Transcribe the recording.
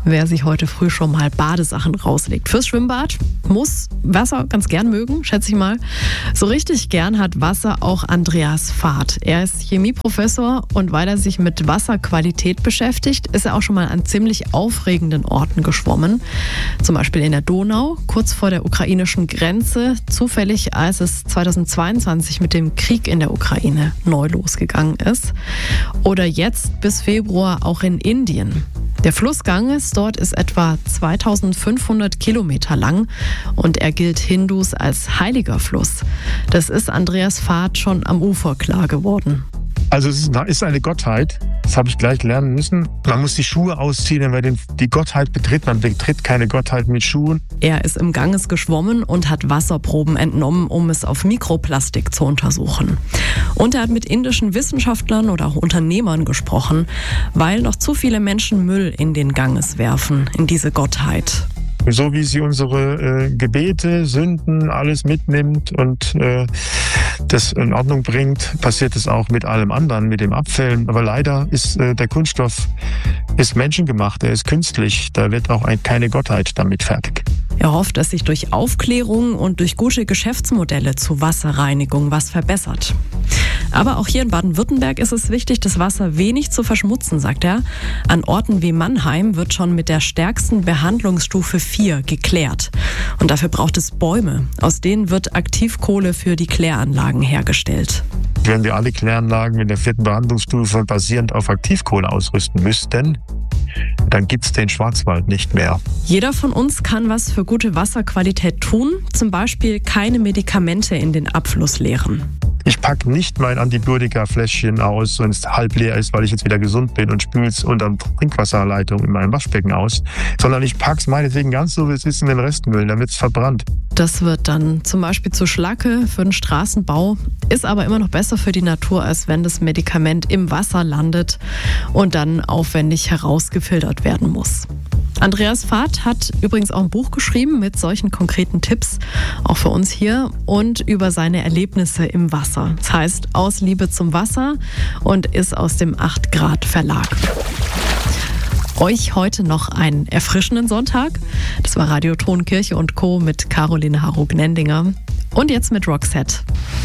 wer sich heute früh schon mal Badesachen rauslegt. Fürs Schwimmbad muss Wasser ganz gern mögen, schätze ich mal. So richtig gern hat Wasser auch Andreas Vath. Er ist Chemieprofessor und weil er sich mit Wasserqualität beschäftigt, ist er auch schon mal an ziemlich aufregenden Orten geschwommen. Zum Beispiel in der Donau, kurz vor der ukrainischen Grenze, zufällig als es 2022 mit dem Krieg in der Ukraine neu losgegangen ist. Oder jetzt bis Februar auch in Indien. Der Fluss Ganges dort ist etwa 2500 Kilometer lang und er gilt Hindus als heiliger Fluss. Das ist Andreas Vath schon am Ufer klar geworden. Also es ist eine Gottheit, das habe ich gleich lernen müssen. Man muss die Schuhe ausziehen, wenn man die Gottheit betritt. Man betritt keine Gottheit mit Schuhen. Er ist im Ganges geschwommen und hat Wasserproben entnommen, um es auf Mikroplastik zu untersuchen. Und er hat mit indischen Wissenschaftlern oder auch Unternehmern gesprochen, weil noch zu viele Menschen Müll in den Ganges werfen, in diese Gottheit. So wie sie unsere Gebete, Sünden, alles mitnimmt und das in Ordnung bringt, passiert es auch mit allem anderen, mit dem Abfällen. Aber leider ist der Kunststoff menschengemacht, er ist künstlich. Da wird auch keine Gottheit damit fertig. Er hofft, dass sich durch Aufklärung und durch gute Geschäftsmodelle zur Wasserreinigung was verbessert. Aber auch hier in Baden-Württemberg ist es wichtig, das Wasser wenig zu verschmutzen, sagt er. An Orten wie Mannheim wird schon mit der stärksten Behandlungsstufe 4 geklärt. Und dafür braucht es Bäume. Aus denen wird Aktivkohle für die Kläranlagen hergestellt. Wenn wir alle Kläranlagen mit der 4. Behandlungsstufe basierend auf Aktivkohle ausrüsten müssten, dann gibt es den Schwarzwald nicht mehr. Jeder von uns kann was für gute Wasserqualität tun, zum Beispiel keine Medikamente in den Abfluss leeren. Ich packe nicht mein Antibiotika-Fläschchen aus, wenn es halb leer ist, weil ich jetzt wieder gesund bin und spüle es unter der Trinkwasserleitung in meinem Waschbecken aus, sondern ich packe es meinetwegen ganz so, wie es ist, in den Restmüll, damit es verbrannt. Das wird dann zum Beispiel zu Schlacke für den Straßenbau, ist aber immer noch besser für die Natur, als wenn das Medikament im Wasser landet und dann aufwendig herausgefiltert werden muss. Andreas Vath hat übrigens auch ein Buch geschrieben mit solchen konkreten Tipps, auch für uns hier, und über seine Erlebnisse im Wasser. Das heißt Aus Liebe zum Wasser und ist aus dem 8 Grad Verlag. Euch heute noch einen erfrischenden Sonntag. Das war Radio Ton Kirche und Co. mit Caroline Harro-Gnendinger. Und jetzt mit Roxette.